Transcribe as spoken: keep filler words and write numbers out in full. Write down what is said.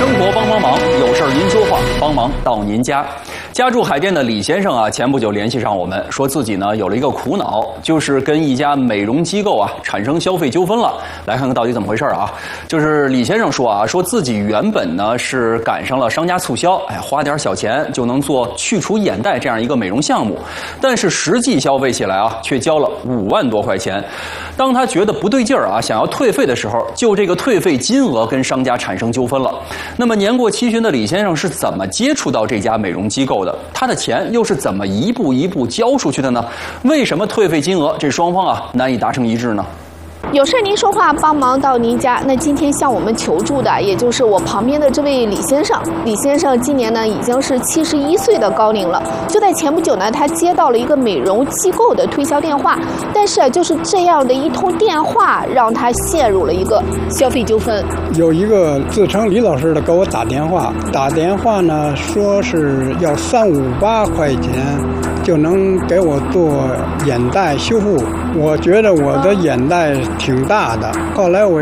生活帮帮忙，有事儿您说话，帮忙到您家。家住海淀的李先生啊，前不久联系上我们，说自己呢有了一个苦恼，就是跟一家美容机构啊产生消费纠纷了。来看看到底怎么回事啊？就是李先生说啊，说自己原本呢是赶上了商家促销，哎，花点小钱就能做去除眼袋这样一个美容项目，但是实际消费起来啊，却交了五万多块钱。当他觉得不对劲儿啊，想要退费的时候，就这个退费金额跟商家产生纠纷了。那么年过七旬的李先生是怎么接触到这家美容机构的？他的钱又是怎么一步一步交出去的呢？为什么退费金额这双方啊难以达成一致呢？ 有事您说话，帮忙到您家。那今天向我们求助的，也就是我旁边的这位李先生。李先生今年呢已经是七十一岁的高龄了。就在前不久呢，他接到了一个美容机构的推销电话，但是就是这样的一通电话，让他陷入了一个消费纠纷。 有一个自称李老师的给我打电话，打电话呢说是要三五八块钱就能给我做眼袋修复。我觉得我的眼袋挺大的，后来我